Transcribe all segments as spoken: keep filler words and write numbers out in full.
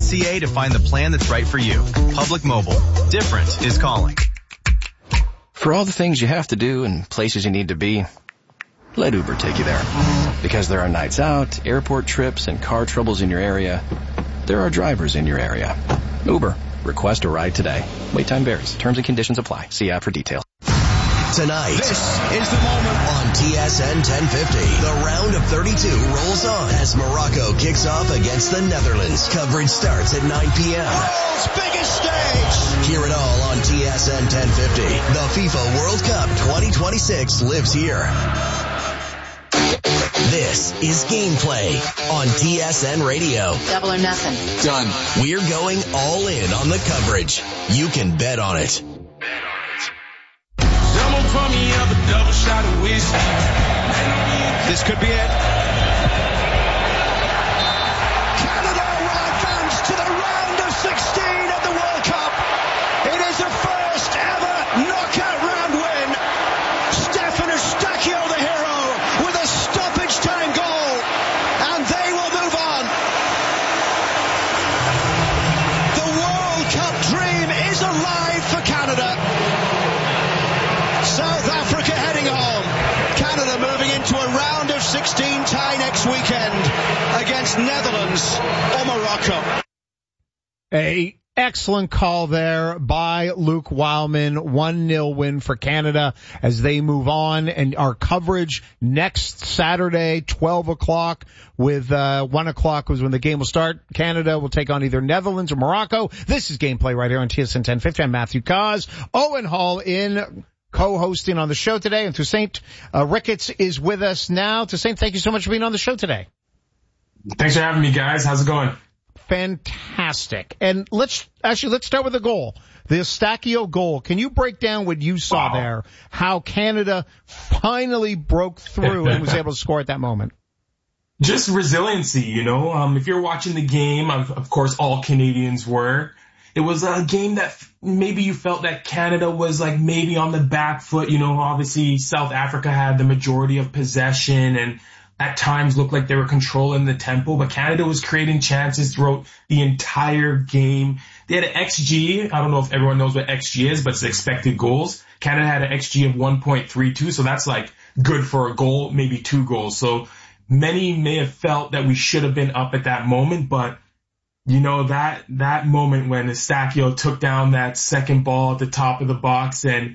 C A to find the plan that's right for you. Public Mobile. Different is calling. For all the things you have to do and places you need to be, let Uber take you there. Because there are nights out, airport trips, and car troubles in your area, there are drivers in your area. Uber. Request a ride today. Wait time varies. Terms and conditions apply. See app for details. Tonight, this is the moment on T S N ten fifty. The round of thirty-two rolls on as Morocco kicks off against the Netherlands. Coverage starts at nine p.m. World's biggest stage. Hear it all on T S N ten fifty. The FIFA World Cup twenty twenty-six lives here. This is Gameplay on T S N Radio. Double or nothing. Done. We're going all in on the coverage. You can bet on it. Someone pour me up a double shot of whiskey. This could be it. Canada will advance to the round of sixteen at the World Cup. It is the first ever knockout round win. Stefan Eustáquio, the hero, with a stoppage time goal, and they will move on. The World Cup dream is alive for Canada. South Africa heading home. Canada moving into a round of sixteen tie next weekend against Netherlands or Morocco. A excellent call there by Luke Wildman. one nil win for Canada as they move on. And our coverage next Saturday, twelve o'clock, with uh one o'clock was when the game will start. Canada will take on either Netherlands or Morocco. This is Gameplay right here on T S N ten fifty. I'm Matthew Cause. Owen Hall in co-hosting on the show today, and Toussaint uh, Ricketts is with us now. Toussaint, thank you so much for being on the show today. Thanks for having me, guys. How's it going? Fantastic. And let's actually let's start with the goal, the Eustáquio goal. Can you break down what you saw wow. there? How Canada finally broke through and was able to score at that moment? Just resiliency, you know. Um, if you're watching the game, of, of course, all Canadians were. It was a game that maybe you felt that Canada was like maybe on the back foot. You know, obviously South Africa had the majority of possession and at times looked like they were controlling the tempo, but Canada was creating chances throughout the entire game. They had an X G. I don't know if everyone knows what X G is, but it's expected goals. Canada had an X G of one point three two, so that's like good for a goal, maybe two goals. So many may have felt that we should have been up at that moment, but you know, that, that moment when Eustáquio took down that second ball at the top of the box and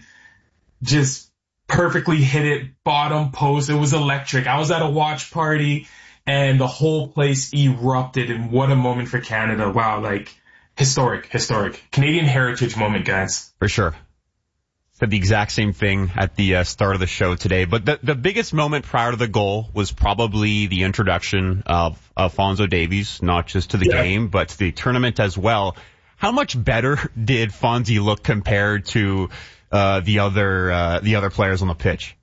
just perfectly hit it bottom post. It was electric. I was at a watch party and the whole place erupted, and what a moment for Canada. Wow. Like historic, historic Canadian heritage moment, guys. For sure. Said the exact same thing at the uh, start of the show today. But the, the biggest moment prior to the goal was probably the introduction of Alphonso Davies, not just to the yeah. game, but to the tournament as well. How much better did Fonzie look compared to uh, the other uh, the other players on the pitch?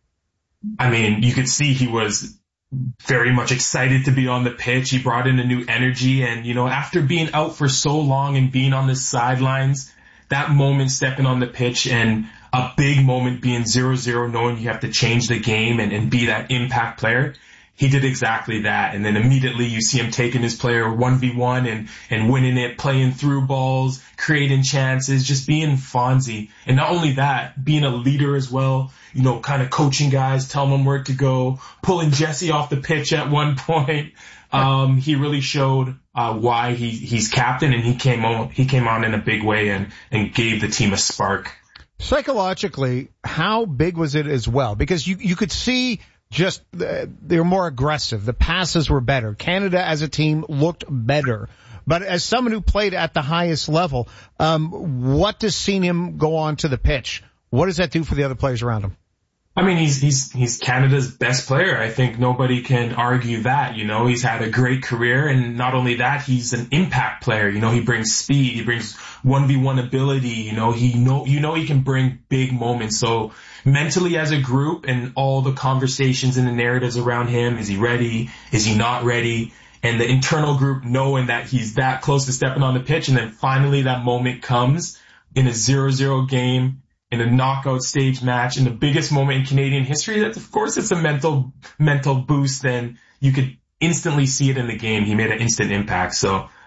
I mean, you could see he was very much excited to be on the pitch. He brought in a new energy, and you know, after being out for so long and being on the sidelines, that moment stepping on the pitch and a big moment being zero zero, knowing you have to change the game and, and be that impact player. He did exactly that. And then immediately you see him taking his player one v one and, and winning it, playing through balls, creating chances, just being Fonzie. And not only that, being a leader as well, you know, kind of coaching guys, telling them where to go, pulling Jesse off the pitch at one point. Um, he really showed, uh, why he, he's captain, and he came on, he came on in a big way and, and gave the team a spark. Psychologically, how big was it as well? Because you, you could see just uh, they were more aggressive. The passes were better. Canada as a team looked better. But as someone who played at the highest level, um, what does seeing him go on to the pitch, what does that do for the other players around him? I mean, he's, he's, he's Canada's best player. I think nobody can argue that, you know, he's had a great career, and not only that, he's an impact player. You know, he brings speed, he brings one v one ability, you know, he know, you know, he can bring big moments. So mentally as a group and all the conversations and the narratives around him, is he ready? Is he not ready? And the internal group knowing that he's that close to stepping on the pitch, and then finally that moment comes in a zero zero game, in a knockout stage match, in the biggest moment in Canadian history. That, of course, it's a mental mental boost. Then you could instantly see it in the game. He made an instant impact. So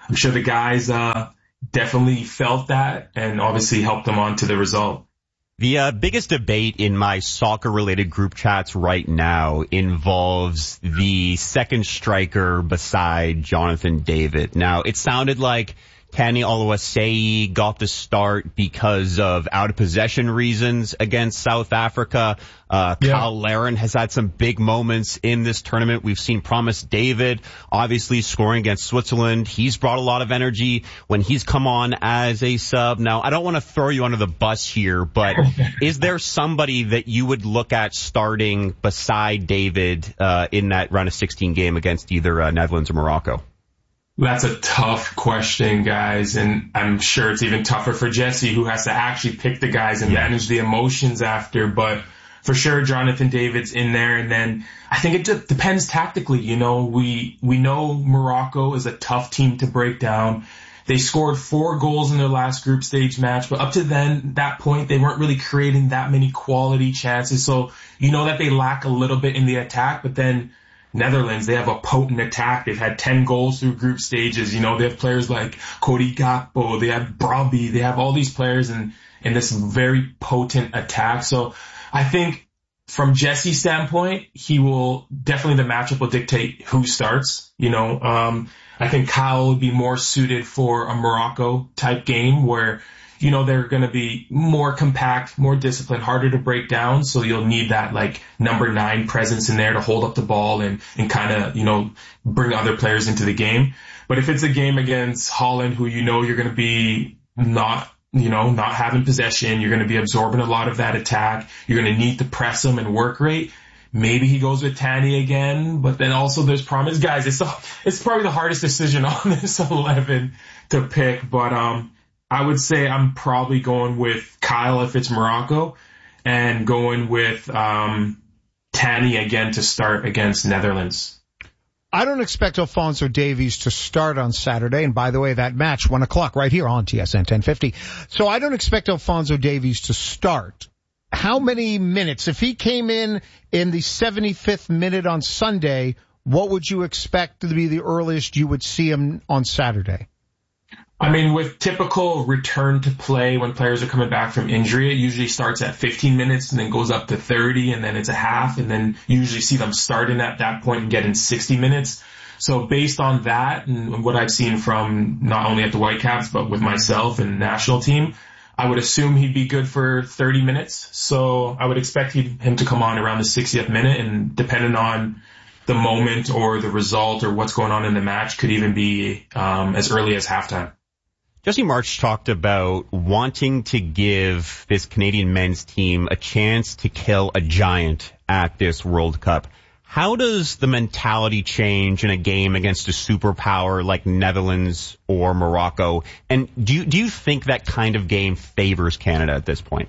I'm sure the guys uh, definitely felt that and obviously helped them on to the result. The uh, biggest debate in my soccer-related group chats right now involves the second striker beside Jonathan David. Now, it sounded like Tani Oluwaseyi got the start because of out-of-possession reasons against South Africa. Uh, yeah. Kyle Larin has had some big moments in this tournament. We've seen Promise David, obviously scoring against Switzerland. He's brought a lot of energy when he's come on as a sub. Now, I don't want to throw you under the bus here, but is there somebody that you would look at starting beside David uh, in that round of sixteen game against either uh, Netherlands or Morocco? That's a tough question, guys, and I'm sure it's even tougher for Jesse, who has to actually pick the guys and yeah. manage the emotions after. But for sure, Jonathan David's in there, and then I think it just depends tactically. You know, we we know Morocco is a tough team to break down. They scored four goals in their last group stage match, but up to then, that point, they weren't really creating that many quality chances. So you know that they lack a little bit in the attack, but then Netherlands, they have a potent attack. They've had ten goals through group stages. You know, they have players like Cody Gakpo. They have Brobby. They have all these players in, in this very potent attack. So I think from Jesse's standpoint, he will definitely, the matchup will dictate who starts. You know, um, I think Kyle would be more suited for a Morocco type game where, you know, they're going to be more compact, more disciplined, harder to break down. So you'll need that like number nine presence in there to hold up the ball and, and kind of, you know, bring other players into the game. But if it's a game against Holland, who you know you're going to be not, you know, not having possession, you're going to be absorbing a lot of that attack. You're going to need to press them and work rate. Maybe he goes with Tani again, but then also there's promise. Guys, it's, it's probably the hardest decision on this eleven to pick, but, um, I would say I'm probably going with Kyle if it's Morocco and going with um, Tani again to start against Netherlands. I don't expect Alphonso Davies to start on Saturday. And by the way, that match, one o'clock right here on T S N ten fifty. So I don't expect Alphonso Davies to start. How many minutes? If he came in in the seventy-fifth minute on Sunday, what would you expect to be the earliest you would see him on Saturday? I mean, with typical return to play when players are coming back from injury, it usually starts at fifteen minutes and then goes up to thirty and then it's a half and then you usually see them starting at that point and getting sixty minutes. So based on that and what I've seen from not only at the Whitecaps but with myself and national team, I would assume he'd be good for thirty minutes. So I would expect him to come on around the sixtieth minute, and depending on the moment or the result or what's going on in the match, could even be um, as early as halftime. Jesse Marsch talked about wanting to give this Canadian men's team a chance to kill a giant at this World Cup. How does the mentality change in a game against a superpower like Netherlands or Morocco? And do you, do you think that kind of game favors Canada at this point?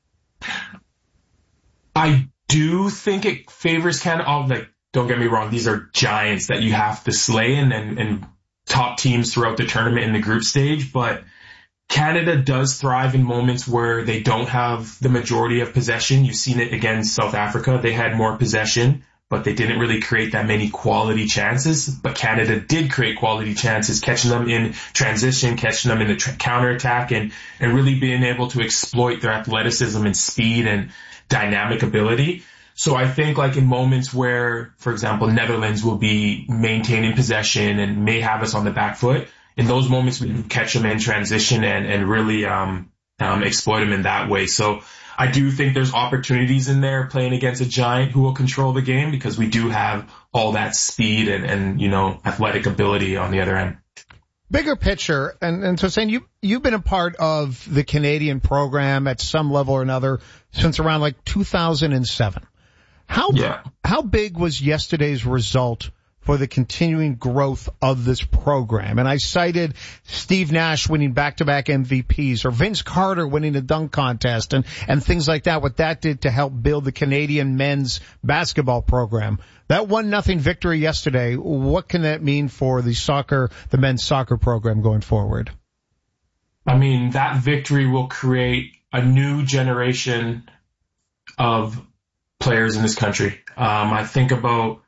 I do think it favors Canada. Oh, like, don't get me wrong. These are giants that you have to slay and, and, and top teams throughout the tournament in the group stage, but Canada does thrive in moments where they don't have the majority of possession. You've seen it against South Africa. They had more possession, but they didn't really create that many quality chances. But Canada did create quality chances, catching them in transition, catching them in the tra- counterattack, and, and really being able to exploit their athleticism and speed and dynamic ability. So I think like in moments where, for example, Netherlands will be maintaining possession and may have us on the back foot, in those moments we can catch them in transition and, and really um, um, exploit them in that way. So I do think there's opportunities in there playing against a giant who will control the game, because we do have all that speed and, and you know, athletic ability on the other end. Bigger picture, and, and so saying you, you've been a part of the Canadian program at some level or another since around like two thousand seven. How yeah. how big was yesterday's result for the continuing growth of this program? And I cited Steve Nash winning back-to-back M V Ps, or Vince Carter winning the dunk contest, and, and things like that, what that did to help build the Canadian men's basketball program. That one nothing victory yesterday, what can that mean for the soccer, the men's soccer program going forward? I mean, that victory will create a new generation of players in this country. Um, I think about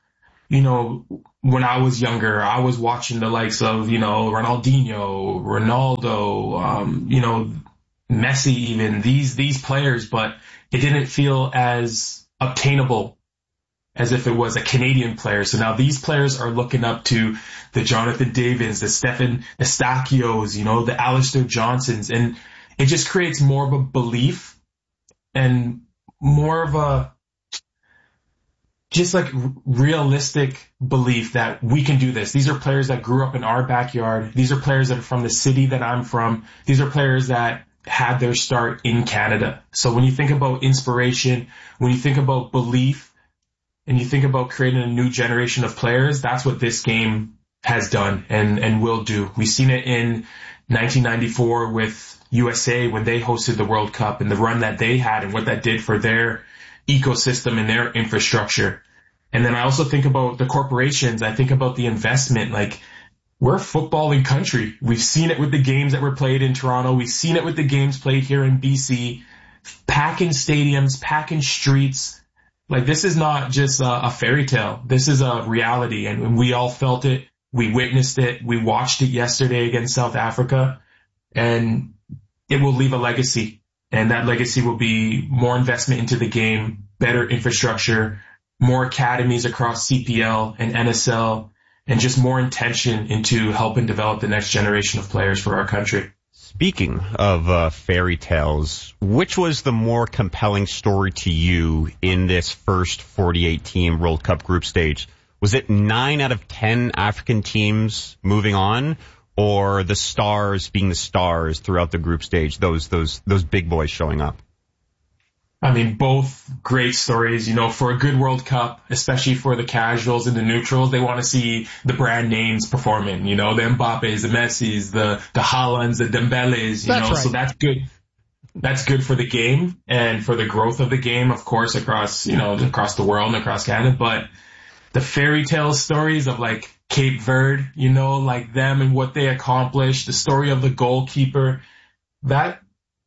you know, when I was younger, I was watching the likes of, you know, Ronaldinho, Ronaldo, um, you know, Messi, even these, these players, but it didn't feel as obtainable as if it was a Canadian player. So now these players are looking up to the Jonathan Davids, the Stefan Estaquios, you know, the Alistair Johnsons, and it just creates more of a belief and more of a just like realistic belief that we can do this. These are players that grew up in our backyard. These are players that are from the city that I'm from. These are players that had their start in Canada. So when you think about inspiration, when you think about belief, and you think about creating a new generation of players, that's what this game has done and, and will do. We've seen it in nineteen ninety-four with U S A when they hosted the World Cup and the run that they had and what that did for their ecosystem and their infrastructure. And then I also think about the corporations. I think about the investment. Like, we're a footballing country. We've seen it with the games that were played in Toronto. We've seen it with the games played here in B C, packing stadiums, packing streets. Like, this is not just a, a fairy tale. This is a reality, and we all felt it. We witnessed it. We watched it yesterday against South Africa, and it will leave a legacy. And that legacy will be more investment into the game, better infrastructure, more academies across C P L and N S L, and just more intention into helping develop the next generation of players for our country. Speaking of uh, fairy tales, which was the more compelling story to you in this first forty-eight team World Cup group stage? Was it nine out of ten African teams moving on, or the stars being the stars throughout the group stage, those those those big boys showing up? I mean, both great stories. You know, for a good World Cup, especially for the casuals and the neutrals, they want to see the brand names performing. You know, the Mbappes, the Messis, the the Haalands, the Dembeles. You That's know, right. so that's good. That's good for the game and for the growth of the game, of course, across you know across the world and across Canada. But the fairy tale stories of like Cape Verde, you know, like them and what they accomplished, the story of the goalkeeper, that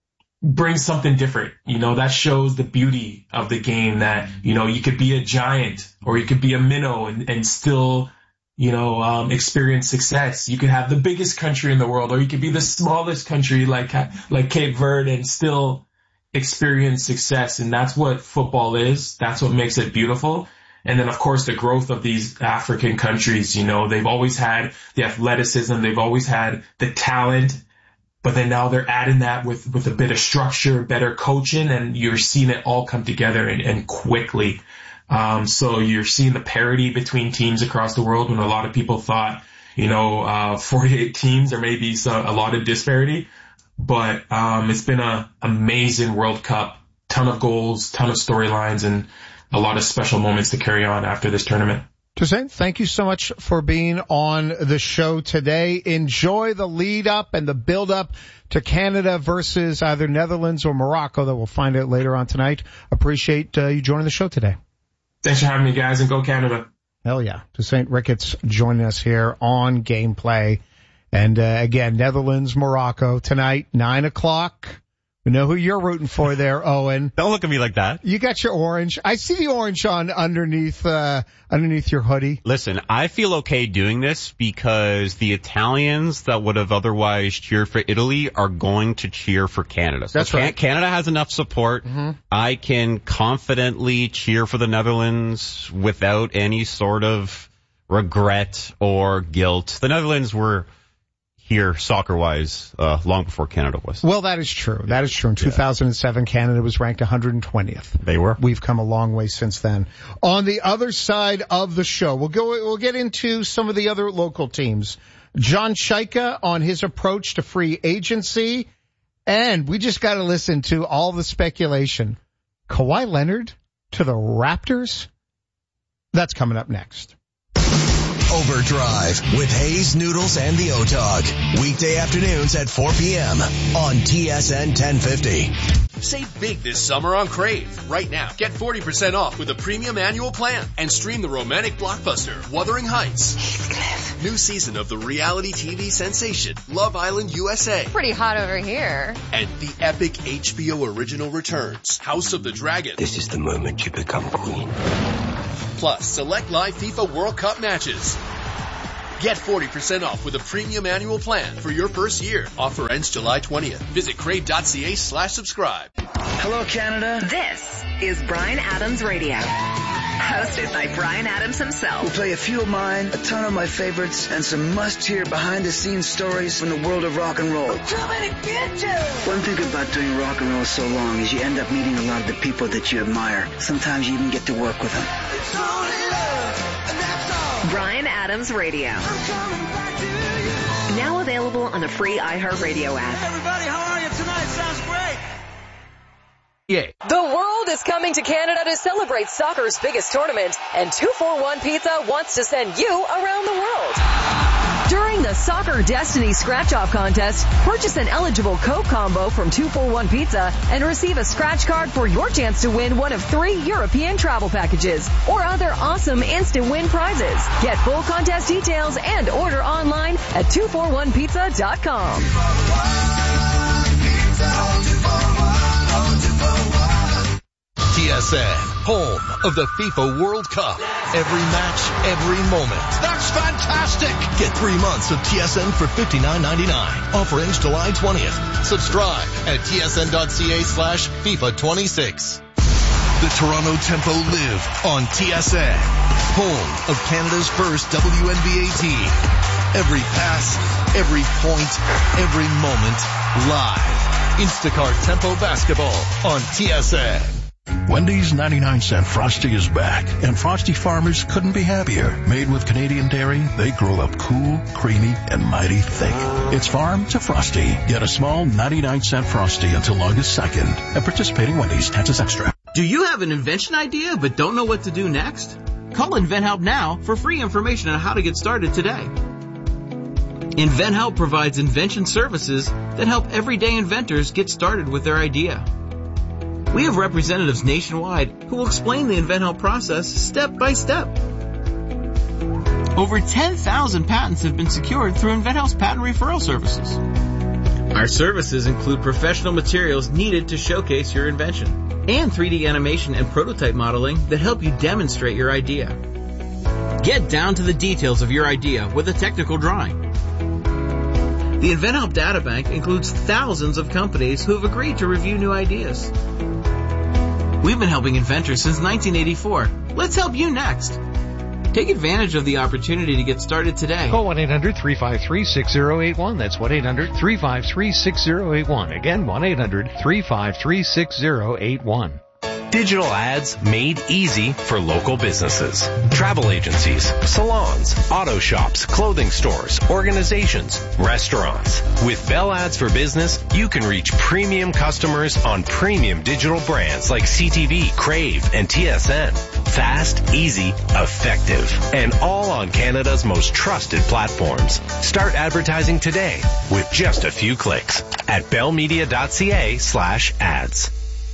brings something different. You know, that shows the beauty of the game, that, you know, you could be a giant or you could be a minnow and, and still, you know, um, experience success. You could have the biggest country in the world, or you could be the smallest country like, like Cape Verde and still experience success. And that's what football is. That's what makes it beautiful. And then, of course, the growth of these African countries, you know, they've always had the athleticism. They've always had the talent. But then now they're adding that with, with a bit of structure, better coaching, and you're seeing it all come together and, and quickly. Um, so you're seeing the parity between teams across the world when a lot of people thought, you know, uh, forty-eight teams or maybe some, a lot of disparity. But, um, it's been an amazing World Cup, ton of goals, ton of storylines, and a lot of special moments to carry on after this tournament. Toussaint, thank you so much for being on the show today. Enjoy the lead up and the build up to Canada versus either Netherlands or Morocco that we'll find out later on tonight. Appreciate uh, you joining the show today. Thanks for having me, guys, and go Canada. Hell yeah. Toussaint Ricketts joining us here on Gameplay. And uh, again, Netherlands, Morocco tonight, nine o'clock. We know who you're rooting for there, Owen. Don't look at me like that. You got your orange. I see the orange on underneath, uh, underneath your hoodie. Listen, I feel okay doing this because the Italians that would have otherwise cheered for Italy are going to cheer for Canada. So That's Can- right. Canada has enough support. Mm-hmm. I can confidently cheer for the Netherlands without any sort of regret or guilt. The Netherlands were here soccer-wise uh, long before Canada was. Well, that is true. That is true. In two thousand seven, Canada was ranked one hundred twentieth. They were. We've come a long way since then. On the other side of the show, we'll go, we'll get into some of the other local teams. John Shaika on his approach to free agency. And we just got to listen to all the speculation. Kawhi Leonard to the Raptors? That's coming up next. Overdrive with Hayes, Noodles, and the O-Dog. Weekday afternoons at four p.m. on T S N ten fifty. Save big this summer on Crave. Right now, get forty percent off with a premium annual plan and stream the romantic blockbuster Wuthering Heights. Heathcliff. New season of the reality T V sensation Love Island U S A. Pretty hot over here. And the epic H B O original returns House of the Dragon. This is the moment you become queen. plus select live FIFA World Cup matches. Get forty percent off with a premium annual plan for your first year. Offer ends July twentieth. Visit crave.ca slash subscribe. Hello, Canada. This is Bryan Adams Radio. Hosted by Bryan Adams himself. We'll play a few of mine, a ton of my favorites, and some must-hear behind-the-scenes stories from the world of rock and roll. One thing about doing rock and roll so long is you end up meeting a lot of the people that you admire. Sometimes you even get to work with them. Bryan Adams Radio. Now available on the free iHeartRadio app. Everybody, how are you tonight? Sounds great. Yeah. The world is coming to Canada to celebrate soccer's biggest tournament, and two forty-one Pizza wants to send you around the world. During the Soccer Destiny Scratch-Off Contest, purchase an eligible Coke combo from two forty-one Pizza and receive a scratch card for your chance to win one of three European travel packages or other awesome instant win prizes. Get full contest details and order online at two forty-one pizza dot com. T S N, home of the FIFA World Cup. Every match, every moment. That's fantastic. Get three months of T S N for fifty-nine ninety-nine. Offer ends July twentieth. Subscribe at tsn.ca slash FIFA 26. The Toronto Tempo live on T S N, home of Canada's first W N B A team. Every pass, every point, every moment, live. Instacart Tempo Basketball on T S N. Wendy's ninety-nine cent Frosty is back, and Frosty farmers couldn't be happier. Made with Canadian dairy, they grow up cool, creamy, and mighty thick. It's farm to Frosty. Get a small ninety-nine cent Frosty until August second at participating Wendy's. Taxes extra. Do you have an invention idea but don't know what to do next? Call InventHelp now for free information on how to get started today. InventHelp provides invention services that help everyday inventors get started with their idea. We have representatives nationwide who will explain the InventHelp process step by step. Over ten thousand patents have been secured through InventHelp's patent referral services. Our services include professional materials needed to showcase your invention and three D animation and prototype modeling that help you demonstrate your idea. Get down to the details of your idea with a technical drawing. The InventHelp Databank includes thousands of companies who have agreed to review new ideas. We've been helping inventors since nineteen eighty-four. Let's help you next. Take advantage of the opportunity to get started today. Call one eight hundred three five three six zero eight one. That's one eight hundred three five three six zero eight one. Again, one eight hundred three five three six zero eight one. Digital ads made easy for local businesses. Travel agencies, salons, auto shops, clothing stores, organizations, restaurants. With Bell Ads for Business, you can reach premium customers on premium digital brands like C T V, Crave, and T S N. Fast, easy, effective, and all on Canada's most trusted platforms. Start advertising today with just a few clicks at bellmedia.ca slash ads.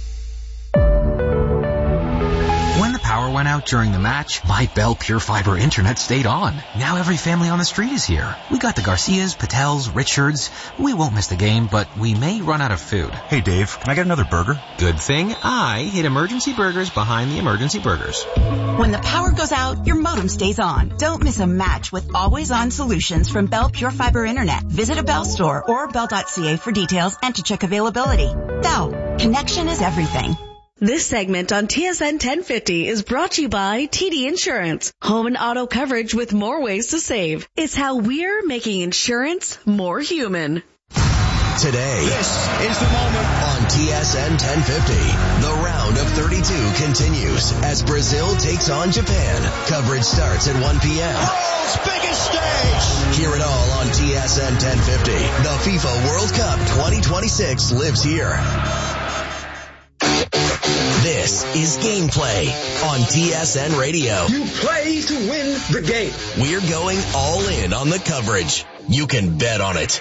When the power went out during the match, my Bell Pure Fiber internet stayed on. Now every family on the street is here. We got the Garcias, Patels, Richards. We won't miss the game, but we may run out of food. Hey Dave, can I get another burger? Good thing I hid Emergency Burgers behind the Emergency Burgers. When the power goes out, your modem stays on. Don't miss a match with always-on solutions from Bell Pure Fiber Internet. Visit a Bell store or bell dot c a for details and to check availability. Bell, connection is everything. This segment on T S N ten fifty is brought to you by T D Insurance. Home and auto coverage with more ways to save. It's how we're making insurance more human. Today, this is the moment on T S N ten fifty. The round of thirty-two continues as Brazil takes on Japan. Coverage starts at one p.m. World's biggest stage. Hear it all on T S N ten fifty. The FIFA World Cup twenty twenty-six lives here. This is Gameplay on T S N Radio. You play to win the game. We're going all in on the coverage. You can bet on it.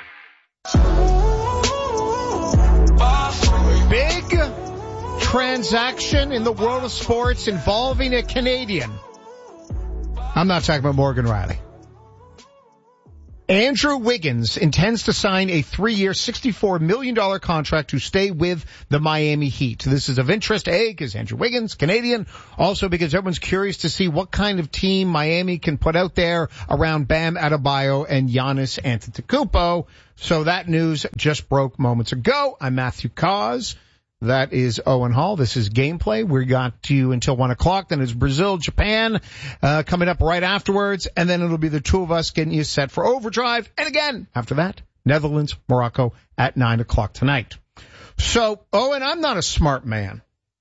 Big transaction in the world of sports involving a Canadian. I'm not talking about Morgan Riley. Andrew Wiggins intends to sign a three-year, sixty-four million dollars contract to stay with the Miami Heat. This is of interest, A, because Andrew Wiggins, Canadian, also because everyone's curious to see what kind of team Miami can put out there around Bam Adebayo and Giannis Antetokounmpo. So that news just broke moments ago. I'm Matthew Cause. That is Owen Hall. This is Gameplay. We got to you until one o'clock. Then it's Brazil, Japan, uh, coming up right afterwards. And then it'll be the two of us getting you set for Overdrive. And again, after that, Netherlands, Morocco at nine o'clock tonight. So, Owen, I'm not a smart man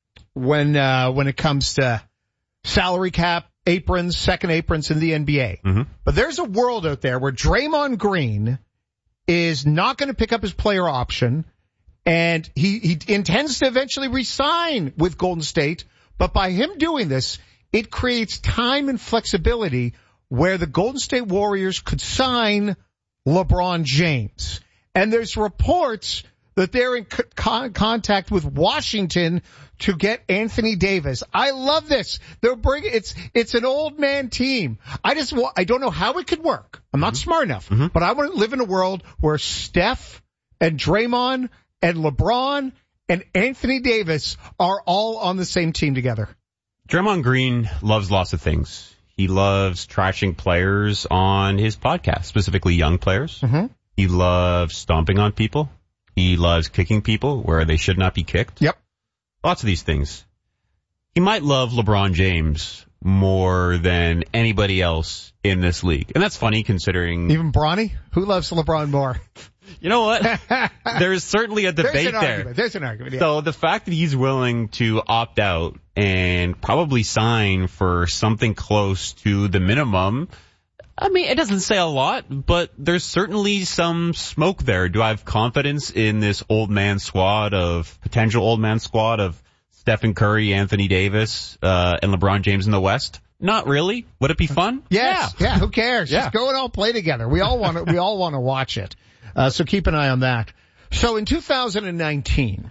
when, uh, when it comes to salary cap, aprons, second aprons in the N B A. Mm-hmm. But there's a world out there where Draymond Green is not going to pick up his player option. And he, he intends to eventually resign with Golden State. But by him doing this, it creates time and flexibility where the Golden State Warriors could sign LeBron James. And there's reports that they're in con- contact with Washington to get Anthony Davis. I love this. They're bringing, it's, it's an old man team. I just, I don't know how it could work. I'm not mm-hmm. smart enough, mm-hmm. but I want to live in a world where Steph and Draymond and LeBron and Anthony Davis are all on the same team together. Draymond Green loves lots of things. He loves trashing players on his podcast, specifically young players. Mm-hmm. He loves stomping on people. He loves kicking people where they should not be kicked. Yep. Lots of these things. He might love LeBron James more than anybody else in this league. And that's funny considering... Even Bronny? Who loves LeBron more? You know what? There's certainly a debate There's an there. Argument. There's an argument. Yeah. So the fact that he's willing to opt out and probably sign for something close to the minimum, I mean, it doesn't say a lot, but there's certainly some smoke there. Do I have confidence in this old man squad of, potential old man squad of Stephen Curry, Anthony Davis, uh, and LeBron James in the West? Not really. Would it be fun? Yes. Yeah. yeah who cares? Yeah. Just go and all play together. We all want to, we all want to watch it. Uh, so keep an eye on that. So in two thousand nineteen,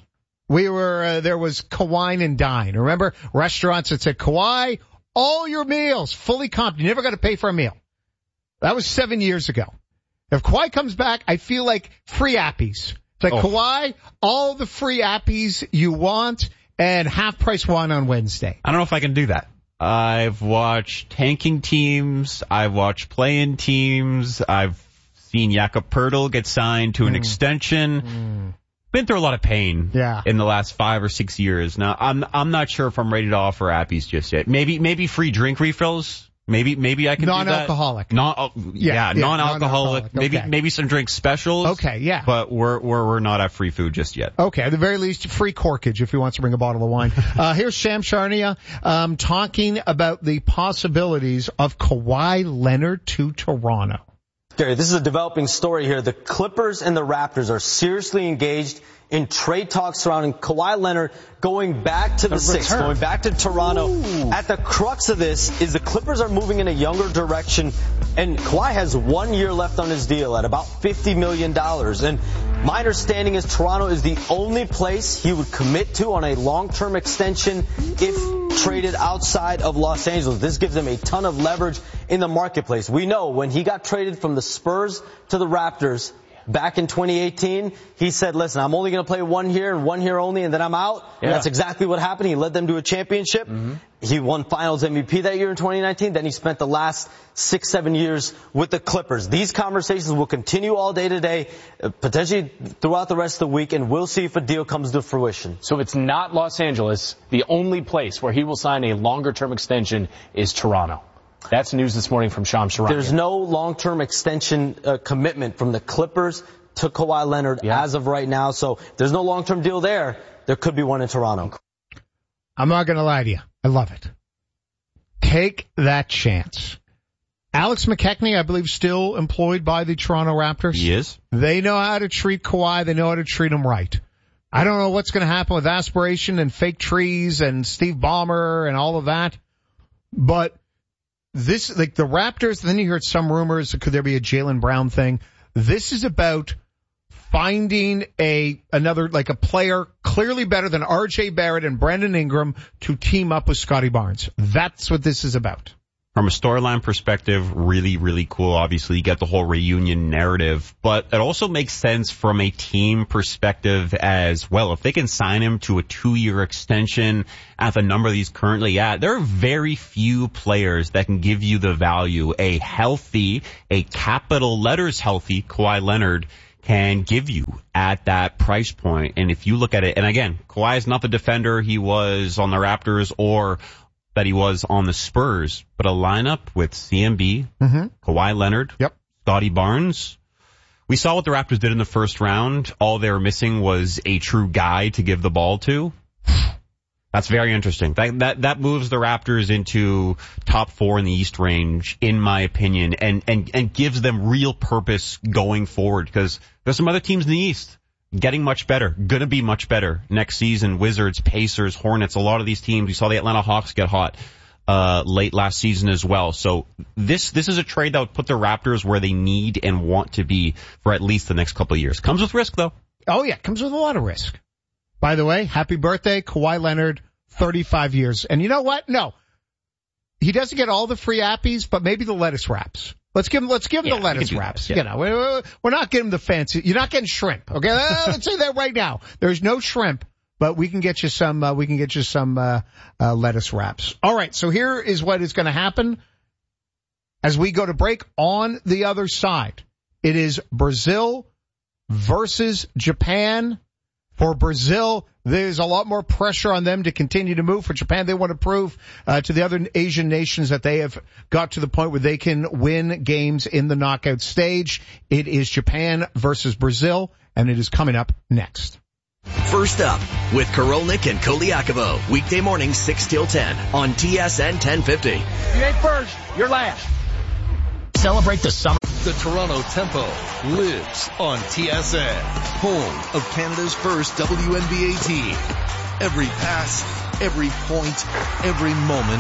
we were, uh, there was Kawhi and Dine. Remember restaurants that said, Kawhi, all your meals fully comped. You never got to pay for a meal. That was seven years ago. If Kawhi comes back, I feel like free appies. It's like, oh. Kawhi, all the free appies you want and half price wine on Wednesday. I don't know if I can do that. I've watched tanking teams. I've watched play-in teams. I've seen Jakob Poeltl get signed to an mm. extension. Mm. Been through a lot of pain yeah. in the last five or six years. Now, I'm I'm not sure if I'm ready to offer appies just yet. Maybe maybe free drink refills. Maybe maybe I can non-alcoholic. do that. Non-alcoholic. Non, yeah, yeah, yeah, non-alcoholic. non-alcoholic. Maybe okay. maybe some drink specials. Okay, yeah. But we're we're we're not at free food just yet. Okay, at the very least, free corkage if he wants to bring a bottle of wine. uh, here's Sham Charania um, talking about the possibilities of Kawhi Leonard to Toronto. Gary, this is a developing story here. The Clippers and the Raptors are seriously engaged in trade talks surrounding Kawhi Leonard going back to the six, going back to Toronto. Ooh. At the crux of this is the Clippers are moving in a younger direction, and Kawhi has one year left on his deal at about fifty million dollars. And my understanding is Toronto is the only place he would commit to on a long-term extension if traded outside of Los Angeles. This gives him a ton of leverage in the marketplace. We know when he got traded from the Spurs to the Raptors back in twenty eighteen, he said, listen, I'm only going to play one here and one here only, and then I'm out. Yeah. And that's exactly what happened. He led them to a championship. Mm-hmm. He won Finals M V P that year in twenty nineteen. Then he spent the last six, seven years with the Clippers. These conversations will continue all day today, uh, potentially throughout the rest of the week, and we'll see if a deal comes to fruition. So it's not Los Angeles. The only place where he will sign a longer-term extension is Toronto. That's news this morning from Sham Charania. There's no long-term extension uh, commitment from the Clippers to Kawhi Leonard yeah. as of right now. So if there's no long-term deal there, there could be one in Toronto. I'm not going to lie to you. I love it. Take that chance. Alex McKechnie, I believe, still employed by the Toronto Raptors. He is. They know how to treat Kawhi. They know how to treat him right. I don't know what's going to happen with Aspiration and Fake Trees and Steve Ballmer and all of that, but this, like the Raptors, then you heard some rumors, could there be a Jaylen Brown thing? This is about finding a, another, like a player clearly better than R J Barrett and Brandon Ingram to team up with Scotty Barnes. That's what this is about. From a storyline perspective, really, really cool. Obviously, you get the whole reunion narrative, but it also makes sense from a team perspective as well. If they can sign him to a two-year extension at the number that he's currently at, there are very few players that can give you the value a healthy, a capital letters healthy Kawhi Leonard can give you at that price point. And if you look at it, and again, Kawhi is not the defender he was on the Raptors or that he was on the Spurs, but a lineup with C M B, mm-hmm. Kawhi Leonard, yep. Scotty Barnes. We saw what the Raptors did in the first round. All they were missing was a true guy to give the ball to. That's very interesting. That, that, that moves the Raptors into top four in the East range, in my opinion, and, and, and gives them real purpose going forward, because there's some other teams in the East getting much better, gonna be much better next season. Wizards, Pacers, Hornets, a lot of these teams. We saw the Atlanta Hawks get hot uh late last season as well. So this this is a trade that would put the Raptors where they need and want to be for at least the next couple of years. Comes with risk, though. Oh, yeah, comes with a lot of risk. By the way, happy birthday, Kawhi Leonard, thirty-five years. And you know what? No. He doesn't get all the free appies, but maybe the lettuce wraps. Let's give him, let's give him yeah, the lettuce wraps. Yeah. You know, we're, we're not getting the fancy, you're not getting shrimp. Okay. Let's say that right now. There's no shrimp, but we can get you some, uh, we can get you some, uh, uh, lettuce wraps. All right. So here is what is going to happen as we go to break. On the other side, it is Brazil versus Japan. For Brazil, there's a lot more pressure on them to continue to move. For Japan, they want to prove uh, to the other Asian nations that they have got to the point where they can win games in the knockout stage. It is Japan versus Brazil, and it is coming up next. First up with Korolnik and Koliakovo, weekday morning six till ten on T S N ten fifty. You ain't first, you're last. Celebrate the summer. The Toronto Tempo lives on T S N, home of Canada's first W N B A team. Every pass, every point, every moment,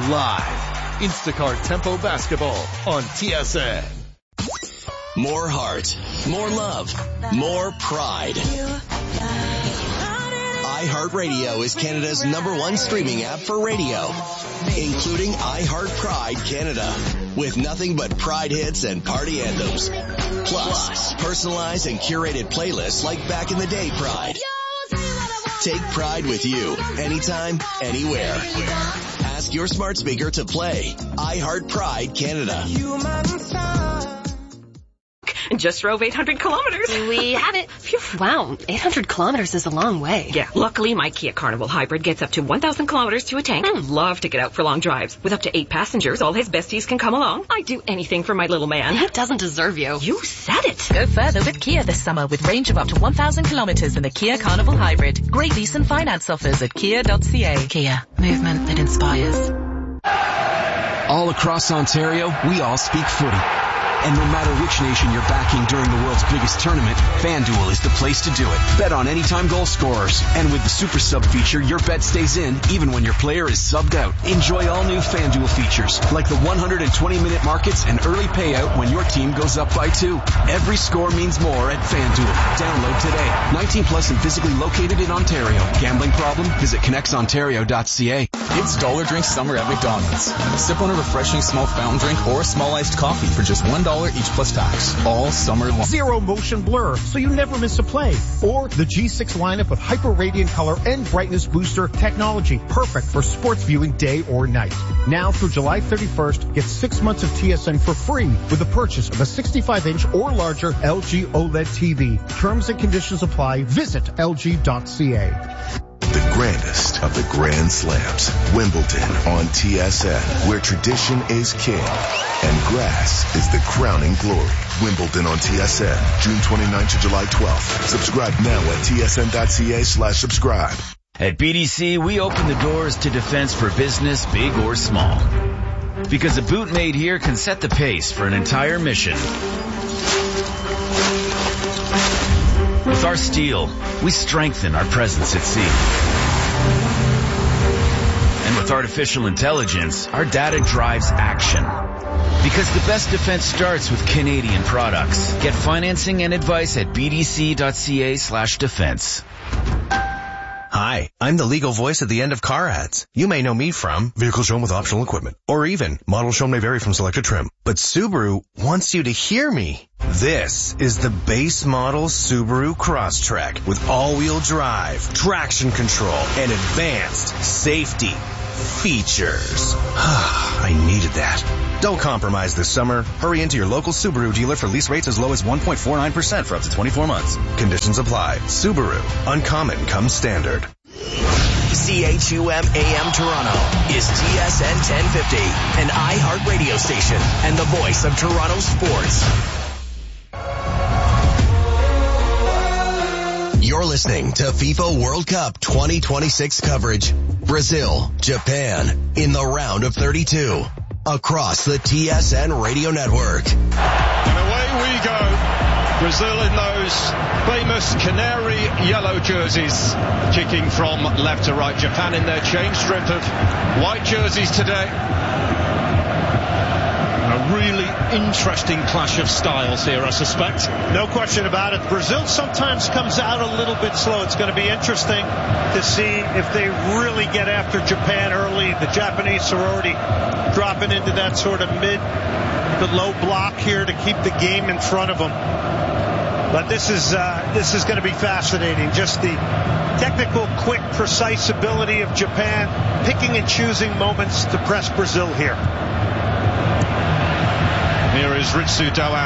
live. Instacart Tempo Basketball on T S N. More heart, more love, more pride. iHeartRadio is Canada's number one streaming app for radio, including iHeart Pride Canada, with nothing but Pride hits and party anthems. Plus, personalized and curated playlists like Back in the Day Pride. Take Pride with you, anytime, anywhere. Ask your smart speaker to play iHeart Pride Canada. Just drove eight hundred kilometers. We have it. Phew, wow, eight hundred kilometers is a long way. Yeah, luckily my Kia Carnival Hybrid gets up to one thousand kilometers to a tank. Mm. Love to get out for long drives. With up to eight passengers, all his besties can come along. I'd do anything for my little man. He doesn't deserve you. You said it. Go further with Kia this summer with range of up to one thousand kilometers in the Kia Carnival Hybrid. Great lease and finance offers at kia dot c a. Kia, movement that inspires. All across Ontario, we all speak footy. And no matter which nation you're backing during the world's biggest tournament, FanDuel is the place to do it. Bet on anytime goal scorers. And with the Super Sub feature, your bet stays in even when your player is subbed out. Enjoy all new FanDuel features, like the one hundred twenty minute markets and early payout when your team goes up by two. Every score means more at FanDuel. Download today. nineteen plus and physically located in Ontario. Gambling problem? Visit connects ontario dot c a. It's Dollar Drink Summer at McDonald's. Sip on a refreshing small fountain drink or a small iced coffee for just one dollar each plus tax, all summer long. Zero motion blur, so you never miss a play. Or the G six lineup of hyper radiant color and brightness booster technology, perfect for sports viewing day or night. Now through July thirty-first, get six months of T S N for free with the purchase of a sixty-five inch or larger L G OLED T V. Terms and conditions apply. Visit L G dot c a. The grandest of the Grand Slams, Wimbledon on T S N, where tradition is king and grass is the crowning glory. Wimbledon on T S N, June twenty-ninth to July twelfth. Subscribe now at T S N dot c a slash subscribe. At B D C, we open the doors to defense for business, big or small. Because a boot made here can set the pace for an entire mission. With our steel, we strengthen our presence at sea. And with artificial intelligence, our data drives action. Because the best defense starts with Canadian products. Get financing and advice at b d c dot c a slash defense. Hi, I'm the legal voice at the end of car ads. You may know me from vehicle shown with optional equipment, or even model shown may vary from selected trim. But Subaru wants you to hear me. This is the base model Subaru Crosstrek with all-wheel drive, traction control, and advanced safety features. I needed that. Don't compromise this summer. Hurry into your local Subaru dealer for lease rates as low as one point four nine percent for up to twenty-four months. Conditions apply. Subaru. Uncommon comes standard. C H U M A M Toronto is T S N ten fifty, an iHeart radio station and the voice of Toronto sports. You're listening to FIFA World Cup twenty twenty-six coverage. Brazil, Japan, in the round of thirty-two. Across the T S N radio network. And away we go. Brazil in those famous canary yellow jerseys, kicking from left to right. Japan in their change strip of white jerseys today. A really interesting clash of styles here, I suspect. No question about it. Brazil sometimes comes out a little bit slow. It's going to be interesting to see if they really get after Japan early. The Japanese are already dropping into that sort of mid to low block here to keep the game in front of them. But this is uh, this is going to be fascinating. Just the technical, quick, precise ability of Japan, picking and choosing moments to press Brazil here. Here is Ritsu Doan.